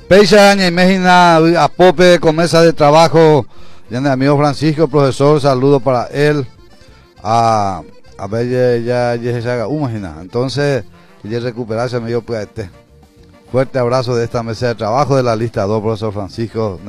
Peisa y Mejina a Pope con mesa de trabajo. Ya mi amigo Francisco, profesor, saludo para él. A ver, ya se haga imagina. Entonces, ya recuperarse, amigo, pues fuerte abrazo de esta mesa de trabajo de la lista 2, profesor Francisco.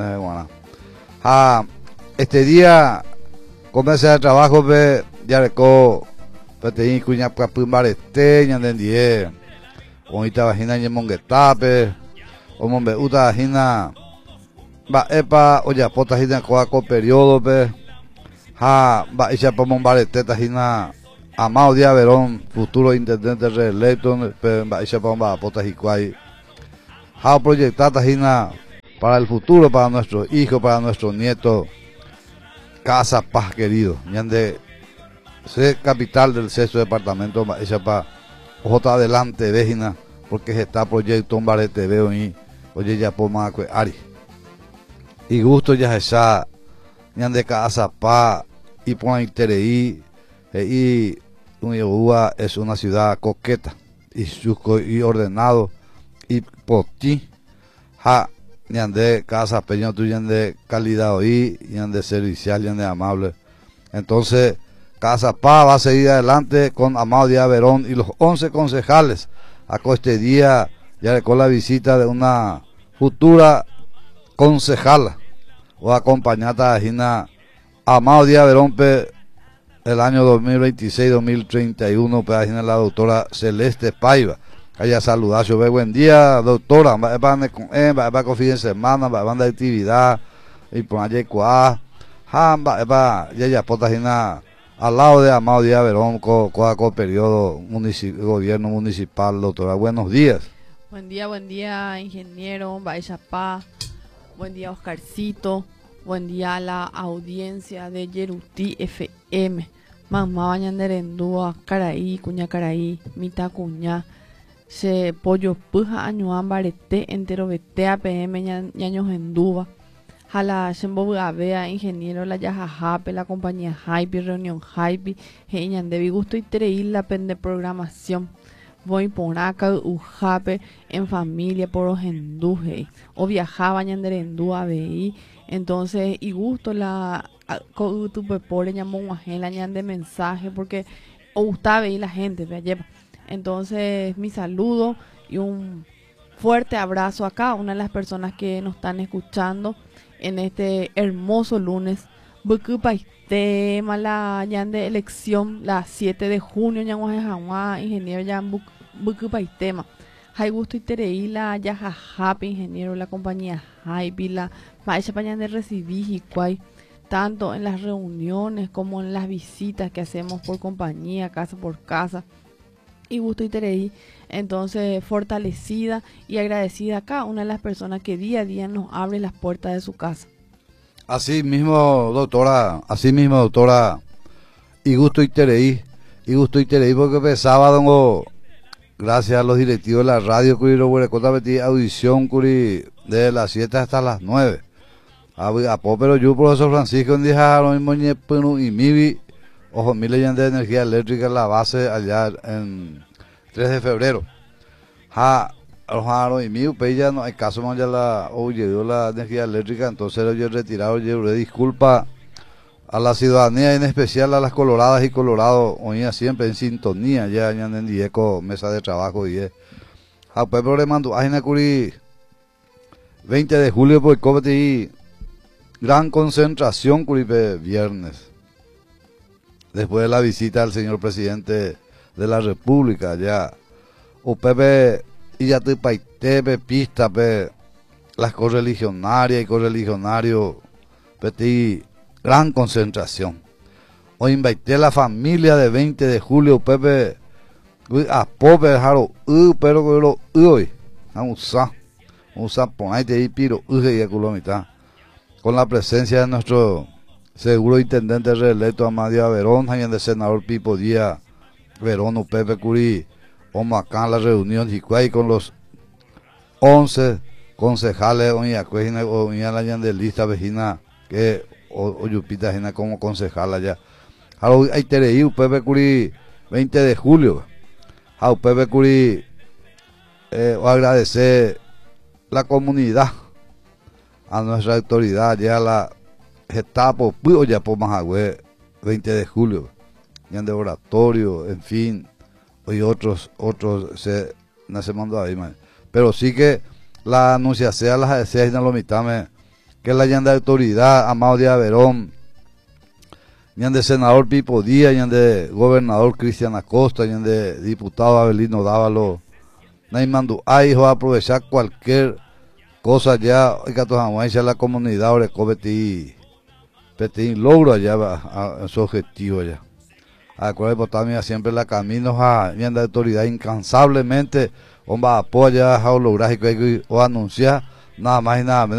Este día, con mesa de trabajo, ya reco, te cuña pumbarete, ya entendí. Bonita vagina y monguetape. O mombe uta vagina. Va epa, oye, pota hina coaco periodo, va isha pa mombarete, tajina. Amado Díaz Verón, futuro intendente reelecto, va isha pa pota hicuay. Proyectar tajina para el futuro, para nuestros hijos, para nuestros nietos. Casa Paz querido, ñande ser capital del sexto departamento, esa pa ojota adelante vejina, porque se está proyecto un barete veo y oye ya por más ari. Y gusto ya esa ñande Casa Paz y pon intereí y Uñegua es una ciudad coqueta y ordenado y poti ja ñande casa peño tu ñande calidad hoy ñande servicial ñande amable. Entonces Casa Paz va a seguir adelante con Amado Díaz Verón y los 11 concejales a este día ya con la visita de una futura concejala o acompañada de Gina Amado Díaz Verón el año 2026-2031 pues la doctora Celeste Paiva. Haya saludado, yo veo buen día, doctora, va con fin de semana, va de actividad, y por allá ya potagina al lado de Amado Díaz Verón, con periodo gobierno municipal, doctora, buenos días. Buen día, ingeniero, Baixapá, buen día, Oscarcito, buen día a la audiencia de Yeruti FM, mamá bañanderendúa, Caraí, cuña Caraí, mita cuña, se pollo puja añuan barete entero vete APM ñaños endúa jala shembobabea ingeniero la yajajape la compañía Hype reunión Hype heñan de gusto y treí la pende programación voy por acá ujape en familia por los enduje o viajaba ñanderendúa veí entonces y gusto la tu pepore llamó la ñan de mensaje porque o gustaba veí la gente lleva. Entonces, mi saludo y un fuerte abrazo a cada una de las personas que nos están escuchando en este hermoso lunes. Tema la de elección, la 7 de junio, ingeniero ya tema. Hay gusto y tereí la yajajape, ingeniero, la compañía Hype, la paisa pañan de recibir y cuay, tanto en las reuniones como en las visitas que hacemos por compañía, casa por casa. Y gusto y tereí, entonces fortalecida y agradecida a cada una de las personas que día a día nos abre las puertas de su casa. Así mismo, doctora, y gusto y tereí, porque sábado, gracias a los directivos de la radio, audición, de las 7 hasta las 9. Pero yo, profesor Francisco, en lo mismo, y Mivi, ojo, mil de energía eléctrica en la base allá en 3 de febrero. Y mi ya no hay caso más ya la energía eléctrica, entonces yo he retirado, yo le disculpa a la ciudadanía, en especial a las coloradas y colorados, oía siempre en sintonía, ya en Dieco, mesa de trabajo y pero le mando a Curi 20 de julio por COVID gran concentración Curi viernes. Después de la visita del señor presidente de la República, ya, o Pepe, y ya te paitepe, pista, las correligionarias y correligionarios, gran concentración. O invité a la familia de 20 de julio, Pepe, a Pope, pero hoy, con la presencia de nuestro seguro intendente reelecto Amado Díaz Verón, y el senador Pipo Díaz Verón o Pepe Curí, vamos acá en la reunión y con los 11 concejales o la lista vecina que o Yupita Jena como concejal allá. Hay tereí Pepe Curí 20 de julio. Pepe Curí o agradecer la comunidad, a nuestra autoridad, ya la Gestapo, pues ya por Majagüe, 20 de julio, ya de oratorio, en fin, y otros se mandó ahí, man. Pero sí que la anunciación las deseas y no lo mitame, que la llanda de autoridad, Amado Díaz Verón, yan de senador Pipo Díaz, yan de gobernador Cristian Acosta, yan de diputado Abelino Dávalo, Naimandú, ahí va a aprovechar cualquier cosa ya, y que la comunidad ahora Petit logro allá en su objetivo ya. Acuérdense también siempre la caminos a yan de autoridad incansablemente, homba apoya a lograr o anunciar nada más y nada menos